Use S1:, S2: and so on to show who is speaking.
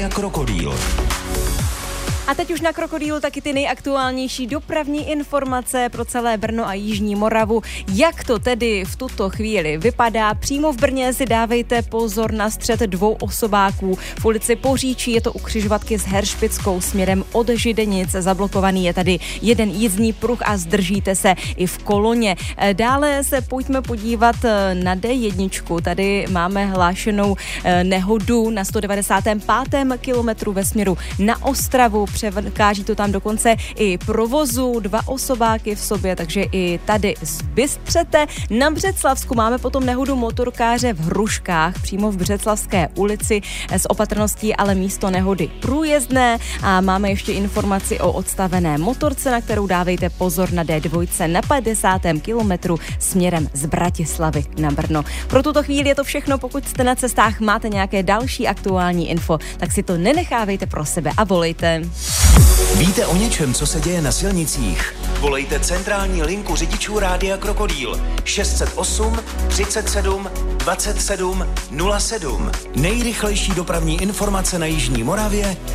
S1: Krokodýl.
S2: A teď už na Krokodýlu taky ty nejaktuálnější dopravní informace pro celé Brno a jižní Moravu. Jak to tedy v tuto chvíli vypadá? Přímo v Brně si dávejte pozor na střet dvou osobáků. V ulici Poříčí je to u křižovatky s Heršpickou směrem od Židenic. Zablokovaný je tady jeden jízdní pruh a zdržíte se i v koloně. Dále se pojďme podívat na D1. Tady máme hlášenou nehodu na 195. kilometru ve směru na Ostravu. Překáží to tam dokonce i provozu, dva osobáky v sobě, takže i tady zbystřete. Na Břeclavsku máme potom nehodu motorkáře v Hruškách, přímo v Břeclavské ulici s opatrností, ale místo nehody průjezdné. A máme ještě informaci o odstavené motorce, na kterou dávejte pozor na D2 na 50. kilometru směrem z Bratislavy na Brno. Pro tuto chvíli je to všechno. Pokud jste na cestách, máte nějaké další aktuální info, tak si to nenechávejte pro sebe a volejte.
S1: Víte o něčem, co se děje na silnicích? Volejte centrální linku řidičů Rádia Krokodýl 608 37 27 07. Nejrychlejší dopravní informace na jižní Moravě